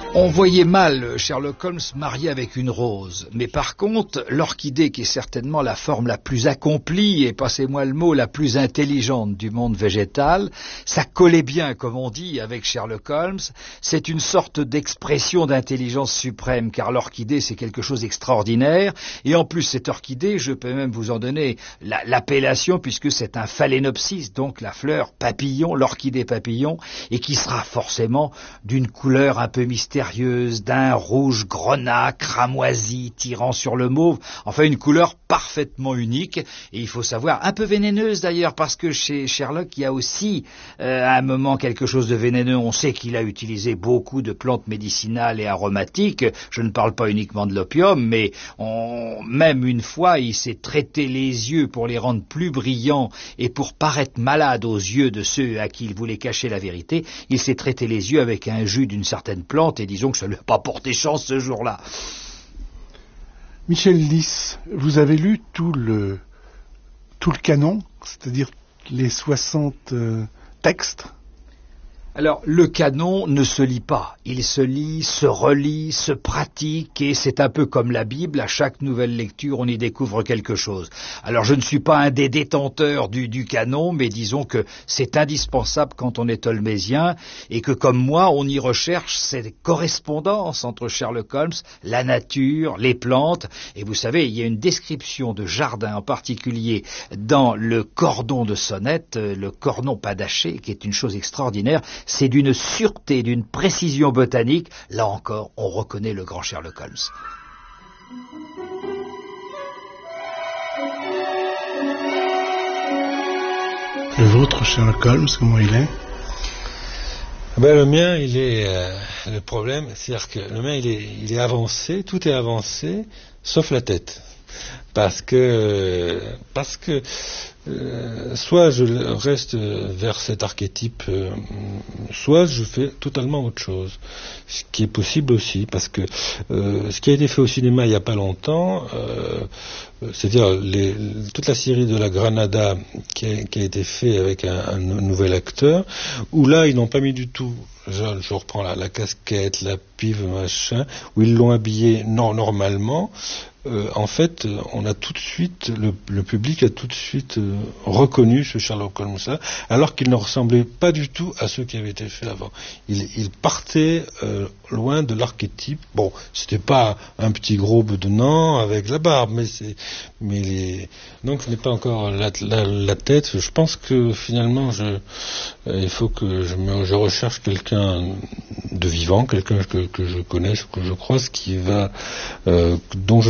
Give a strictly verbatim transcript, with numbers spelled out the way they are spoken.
On voyait mal Sherlock Holmes marié avec une rose, mais par contre, l'orchidée, qui est certainement la forme la plus accomplie, et passez-moi le mot, la plus intelligente du monde végétal, ça collait bien, comme on dit, avec Sherlock Holmes. C'est une sorte d'expression d'intelligence suprême, car l'orchidée, c'est quelque chose d'extraordinaire, et en plus, cette orchidée, je peux même vous en donner la, l'appellation, puisque c'est un phalaenopsis, donc la fleur papillon, l'orchidée papillon, et qui sera forcément d'une couleur un peu mystérieuse, d'un rouge grenat, cramoisi, tirant sur le mauve, enfin une couleur parfaitement unique, et il faut savoir, un peu vénéneuse d'ailleurs, parce que chez Sherlock, il y a aussi euh, à un moment quelque chose de vénéneux. On sait qu'il a utilisé beaucoup de plantes médicinales et aromatiques, je ne parle pas uniquement de l'opium, mais on, même une fois, il s'est traité les yeux pour les rendre plus brillants, et pour paraître malade aux yeux de ceux à qui il voulait cacher la vérité, il s'est traité les yeux avec un jus d'une certaine plante, et disons que ça ne lui a pas porté chance ce jour-là. Michel Lys, vous avez lu tout le, tout le canon, c'est-à-dire les soixante euh, textes? Alors, le canon ne se lit pas. Il se lit, se relit, se pratique, et c'est un peu comme la Bible. À chaque nouvelle lecture, on y découvre quelque chose. Alors, je ne suis pas un des détenteurs du, du canon, mais disons que c'est indispensable quand on est holmésien, et que, comme moi, on y recherche ces correspondances entre Sherlock Holmes, la nature, les plantes. Et vous savez, il y a une description de jardin en particulier dans le cordon de sonnette, le cornon padaché, qui est une chose extraordinaire. C'est d'une sûreté, d'une précision botanique. Là encore, on reconnaît le grand Sherlock Holmes. Le vôtre, Sherlock Holmes, comment il est? Ben, le mien, il est... Euh, le problème, c'est-à-dire que le mien, il est, il est avancé, tout est avancé, sauf la tête. Parce que... Parce que... Euh, soit je reste vers cet archétype, euh, soit je fais totalement autre chose, ce qui est possible aussi, parce que euh, ce qui a été fait au cinéma il n'y a pas longtemps, euh, c'est-à-dire les, toute la série de la Granada qui a, qui a été fait avec un, un nouvel acteur, où là ils n'ont pas mis du tout, je, je reprends la, la casquette, la pive, machin, où ils l'ont habillé non normalement. Euh, en fait, on a tout de suite, le, le public a tout de suite euh, reconnu ce Sherlock Holmes-là, alors qu'il ne ressemblait pas du tout à ceux qui avaient été faits avant. Il, il partait euh, loin de l'archétype. Bon, c'était pas un petit gros bedonnant avec la barbe, mais c'est, mais les, donc ce n'est pas encore la, la, la tête. Je pense que finalement, je, euh, il faut que je, me, je recherche quelqu'un de vivant, quelqu'un que, que je connais, que je croise, qui va, euh, dont je